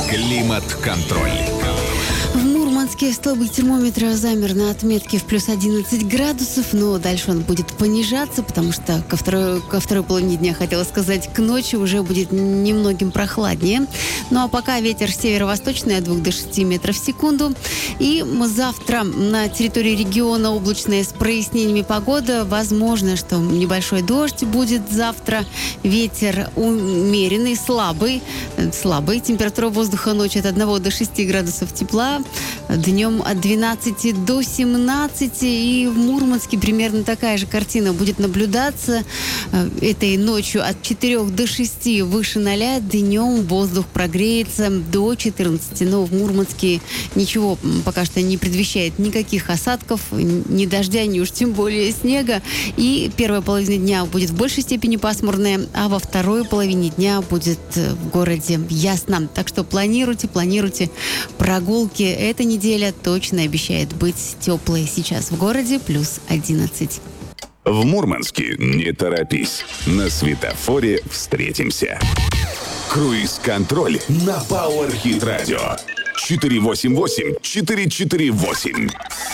Климат-контроль. В Мурманске столбик термометра замер на отметке в плюс 11 градусов, но дальше он будет понижаться, потому что ко второй половине дня, хотела сказать, к ночи уже будет немногим прохладнее. Ну а пока ветер северо-восточный от 2 до 6 метров в секунду. И завтра на территории региона облачная с прояснениями погода. Возможно, что небольшой дождь будет завтра. Ветер умеренный, слабый. Температура воздуха ночью от 1 до 6 градусов тепла. Днем от 12 до 17. И в Мурманске примерно такая же картина будет наблюдаться. Этой ночью от 4 до 6 выше 0. Днем воздух прогреется до 14. Но в Мурманске ничего пока что не предвещает никаких осадков, ни дождя, ни уж тем более снега. И первая половина дня будет в большей степени пасмурная, а во второй половине дня будет в городе ясно. Так что планируйте прогулки. Эта неделя точно обещает быть теплой. Сейчас в городе плюс 11. В Мурманске не торопись. На светофоре встретимся. Круиз-контроль на Power Hit Radio. 488-448.